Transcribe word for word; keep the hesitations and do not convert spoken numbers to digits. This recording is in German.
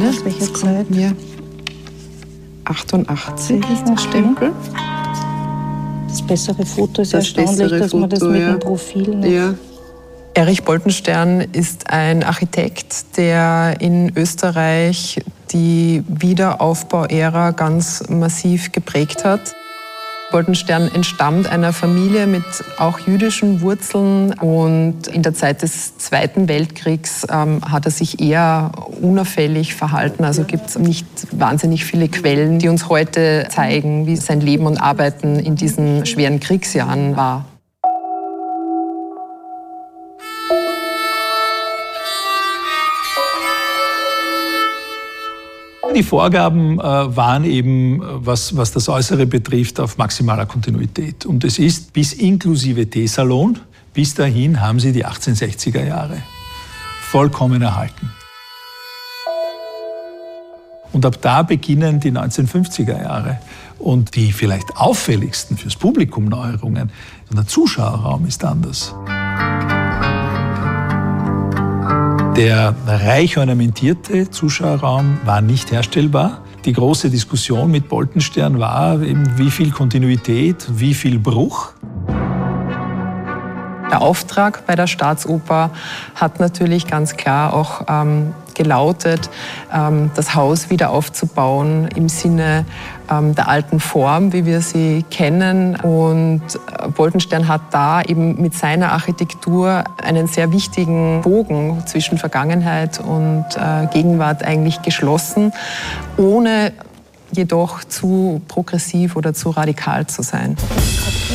Ende. Aus welcher Das Zeit? kommt mir achtundachtzig ist der Stempel. Das bessere Foto ist Das erstaunlich, bessere dass man das Foto, mit ja. dem Profil noch... Ja. Erich Boltenstern ist ein Architekt, der in Österreich die Wiederaufbauära ganz massiv geprägt hat. Boltenstern entstammt einer Familie mit auch jüdischen Wurzeln und in der Zeit des Zweiten Weltkriegs ähm, hat er sich eher unauffällig verhalten. Also gibt es nicht wahnsinnig viele Quellen, die uns heute zeigen, wie sein Leben und Arbeiten in diesen schweren Kriegsjahren war. Die Vorgaben äh, waren eben, was, was das Äußere betrifft, auf maximaler Kontinuität. Und es ist bis inklusive Teesalon, bis dahin haben sie die achtzehnhundertsechziger Jahre vollkommen erhalten. Und ab da beginnen die neunzehnhundertfünfziger Jahre. Und die vielleicht auffälligsten fürs Publikum Neuerungen, der Zuschauerraum ist anders. Der reich ornamentierte Zuschauerraum war nicht herstellbar. Die große Diskussion mit Boltenstern war eben, wie viel Kontinuität, wie viel Bruch. Der Auftrag bei der Staatsoper hat natürlich ganz klar auch ähm, gelautet, ähm, das Haus wieder aufzubauen im Sinne ähm, der alten Form, wie wir sie kennen. Und äh, Boltenstern hat da eben mit seiner Architektur einen sehr wichtigen Bogen zwischen Vergangenheit und äh, Gegenwart eigentlich geschlossen, ohne jedoch zu progressiv oder zu radikal zu sein.